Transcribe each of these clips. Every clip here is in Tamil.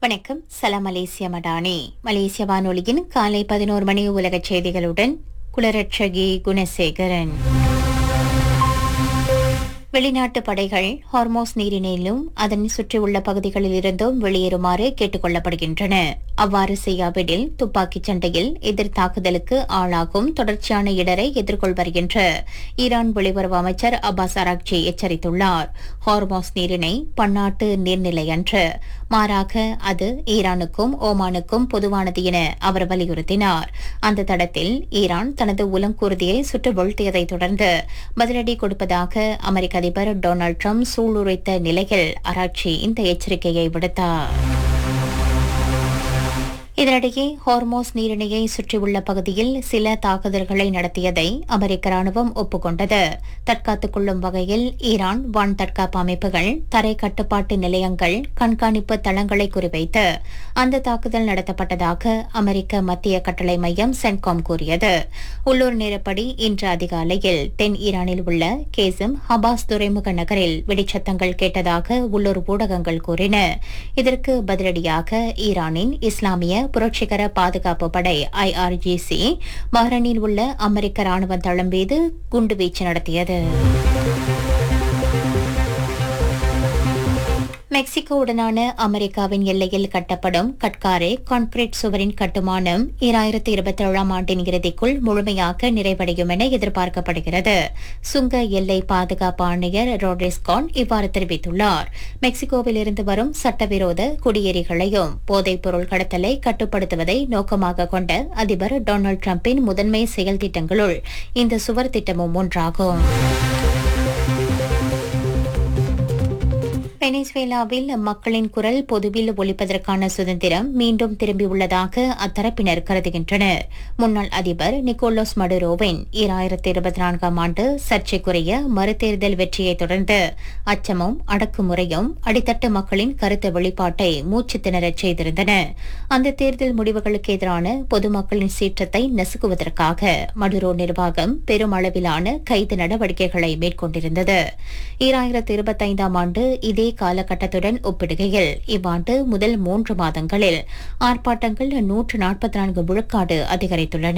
வணக்கம். சலாம் மலேசிய மடானி. மலேசிய வானொலியின் காலை 11 மணி உலகச் செய்திகளுடன் குலரட்சகி குணசேகரன். வெளிநாட்டு படைகள் ஹார்மோஸ் நீரிணையிலும் அதனை சுற்றியுள்ள பகுதிகளில் இருந்தும் வெளியேறுமாறு கேட்டுக் கொள்ளப்படுகின்றன. அவ்வாறு செய்யாவிடில் துப்பாக்கிச் சண்டையில் எதிர் தாக்குதலுக்கு ஆளாகும் தொடர்ச்சியான இடரை எதிர்கொள்வர் என்று ஈரான் வெளியுறவு அமைச்சர் அப்பாஸ் அராக்சி எச்சரித்துள்ளார். ஹார்மோஸ் நீரிணை பன்னாட்டு நீர்நிலை அன்று, மாறாக அது ஈரானுக்கும் ஓமானுக்கும் பொதுவானது என அவர் வலியுறுத்தினார். அந்த தடத்தில் ஈரான் தனது உலங்கூர்தியை சுட்டு வீழ்த்தியதைத் தொடர்ந்து பதிலடி கொடுப்பதாக அமெரிக்க அதிபர் டொனால்டு டிரம்ப் சூளுரைத்த நிலையில் அராக்சி இந்த எச்சரிக்கையை விடுத்தார். இதனிடையே ஹார்மோஸ் நீரிணையை சுற்றியுள்ள பகுதியில் சில தாக்குதல்களை நடத்தியதை அமெரிக்க ராணுவம் ஒப்புக்கொண்டது. தற்காத்துக் கொள்ளும் வகையில் ஈரான் வான் தற்காப்பு அமைப்புகள், தரை கட்டுப்பாட்டு நிலையங்கள், கண்காணிப்பு தளங்களை குறிவைத்து அந்த தாக்குதல் நடத்தப்பட்டதாக அமெரிக்க மத்திய கட்டளை மையம் சென்காம் கூறியது. உள்ளூர் நேரப்படி இன்று அதிகாலையில் தென் ஈரானில் உள்ள கேசிம் ஹபாஸ் துறைமுக நகரில் வெடிச்சத்தங்கள் கேட்டதாக உள்ளூர் ஊடகங்கள் கூறின. இதற்கு பதிலடியாக ஈரானின் இஸ்லாமிய புரட்சிகர பாதுகாப்பு படை IRGC பஹ்ரைனில் உள்ள அமெரிக்க ராணுவ தளம் மீது குண்டுவீச்சு நடத்தியது. மெக்சிகோவுடனான அமெரிக்காவின் எல்லையில் கட்டப்படும் கட்காரே கான்கிரீட் சுவரின் கட்டுமானம் 2027 ஆண்டின் இறுதிக்குள் முழுமையாக நிறைவடையும் என எதிர்பார்க்கப்படுகிறது. சுங்க எல்லை பாதுகாப்பு ஆணையர் ரோட்ரிஸ்கான் இவ்வாறு தெரிவித்துள்ளார். மெக்சிகோவில் இருந்து வரும் சட்டவிரோத குடியேறிகளையும் போதைப் பொருள் கடத்தலை கட்டுப்படுத்துவதை நோக்கமாக கொண்ட அதிபர் டொனால்டு டிரம்பின் முதன்மை செயல் திட்டங்களுள் இந்த சுவர் திட்டமும் ஒன்றாகும். வெனிசுவேலாவில் மக்களின் குரல் பொதுவில் ஒலிப்பதற்கான சுதந்திரம் மீண்டும் திரும்பியுள்ளதாக அத்தரப்பினர் கருதுகின்றனர். முன்னாள் அதிபர் நிக்கோலஸ் மடுரோவின் 2024 ஆண்டு சர்ச்சைக்குரிய மறுதேர்தல் வெற்றியை தொடர்ந்து அச்சமும் அடக்குமுறையும் அடித்தட்டு மக்களின் கருத்து வெளிப்பாட்டை மூச்சு திணறச் செய்திருந்தன. அந்த தேர்தல் முடிவுகளுக்கு எதிரான பொதுமக்களின் சீற்றத்தை நசுக்குவதற்காக மடுரோ நிர்வாகம் பெருமளவிலான கைது நடவடிக்கைகளை மேற்கொண்டிருந்தது. 2025 ஆண்டு இதே காலகட்டத்துடன் ஒப்பிடுகையில் இவ்வாண்டு முதல் 3 மாதங்களில் ஆர்ப்பாட்டங்கள் 144 விழுக்காடு அதிகரித்துள்ளன.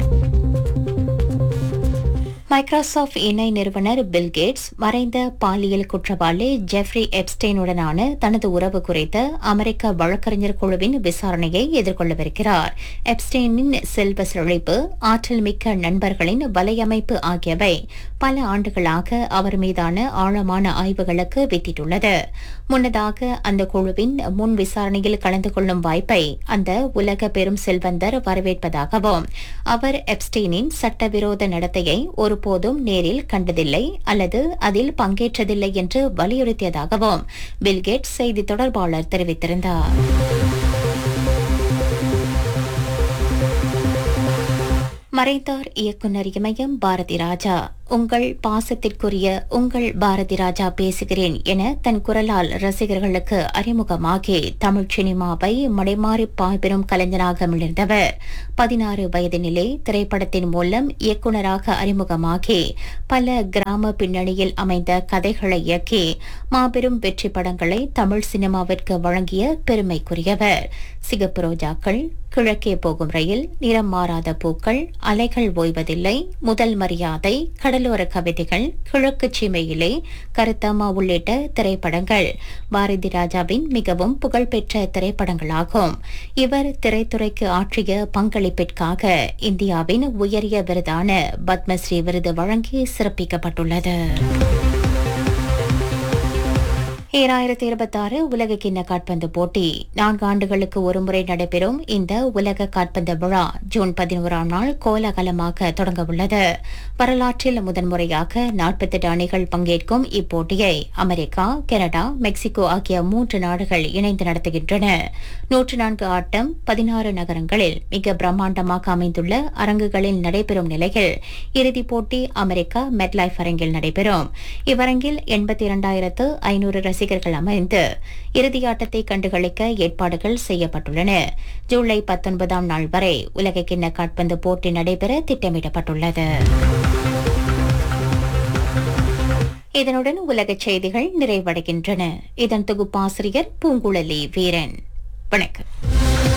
மைக்ரோசாஃப்ட் இணை நிறுவனர் பில் கேட்ஸ் மறைந்த பாலியல் குற்றவாளி ஜெஃப்ரி எப்ஸ்டெயினுடனான தனது உறவு குறித்த அமெரிக்க வழக்கறிஞர் குழுவின் விசாரணையை எதிர்கொள்ளவிருக்கிறார். எப்ஸ்டெயினின் செல்வ செழிப்பு, ஆற்றல் மிக்க நண்பர்களின் வலையமைப்பு ஆகியவை பல ஆண்டுகளாக அவர் மீதான ஆழமான ஆய்வுகளுக்கு வித்திட்டுள்ளது. முன்னதாக அந்த குழுவின் முன் விசாரணையில் கலந்து கொள்ளும் வாய்ப்பை அந்த உலக பெரும் செல்வந்தர் வரவேற்பதாகவும் அவர் எப்ஸ்டெயினின் சட்டவிரோத நடத்தையை ஒருபோதும் நேரில் கண்டதில்லை அல்லது அதில் பங்கேற்றதில்லை என்று வலியுறுத்தியதாகவும் பில்கேட்ஸ் செய்தி தொடர்பாளர் தெரிவித்திருந்தார். மறைந்தார் இயக்குநர் இமயம் பாரதி ராஜா. உங்கள் பாசத்திற்குரிய உங்கள் பாரதி ராஜா பேசுகிறேன் என தன் குரலால் ரசிகர்களுக்கு அறிமுகமாகி தமிழ் சினிமாவை மடைமாறி பாய்பெறும் கலைஞராக மிளர்ந்தவர். 16 வயதினிலே திரைப்படத்தின் மூலம் இயக்குநராக அறிமுகமாகி பல கிராம பின்னணியில் அமைந்த கதைகளை இயக்கி மாபெரும் வெற்றி படங்களை தமிழ் சினிமாவிற்கு வழங்கிய பெருமைக்குரியவர். சிகப்பு ரோஜாக்கள், கிழக்கே போகும் ரயில், நிறம் மாறாத பூக்கள், அலைகள் ஓய்வதில்லை, முதல் மரியாதை, கடலோர கவிதைகள், கிழக்கு சீமையிலே, கருத்தம்மா உள்ளிட்ட திரைப்படங்கள் பாரதி ராஜாவின் மிகவும் புகழ்பெற்ற திரைப்படங்களாகும். இவர் திரைத்துறைக்கு ஆற்றிய பங்களிப்பிற்காக இந்தியாவின் உயரிய விருதான பத்மஸ்ரீ விருது வழங்கி சிறப்பிக்கப்பட்டுள்ளது. 2026 உலக கிண்ண காற்பந்து போட்டி 4 ஆண்டுகளுக்கு ஒருமுறை நடைபெறும். இந்த உலக காற்பந்து விழா ஜூன் 11ஆம் நாள் கோலாகலமாக தொடங்க உள்ளது. வரலாற்றில் முதன்முறையாக 48 அணிகள் பங்கேற்கும் இப்போட்டியை அமெரிக்கா, கனடா, மெக்சிகோ ஆகிய 3 நாடுகள் இணைந்து நடத்துகின்றன. 104 ஆட்டம் 16 நகரங்களில் மிக பிரம்மாண்டமாக அமைந்துள்ள அரங்குகளில் நடைபெறும் நிலையில் இறுதிப் போட்டி அமெரிக்கா மெட்லைஃப் அரங்கில் நடைபெறும். இவ்வரங்கில் 82,500 ரசிகர்கள் அமைந்து இறுதியாட்டத்தை கண்டுகளிக்க ஏற்பாடுகள் செய்யப்பட்டுள்ளன. ஜூலை 19ஆம் நாள் வரை உலக கிண்ண காற்பந்து போட்டி நடைபெற திட்டமிடப்பட்டுள்ளது. இதனுடன் உலகச் செய்திகள் நிறைவடைகின்றன. இதன் தொகுப்பாசிரியர் பூங்குழலி வீரன். வணக்கம்.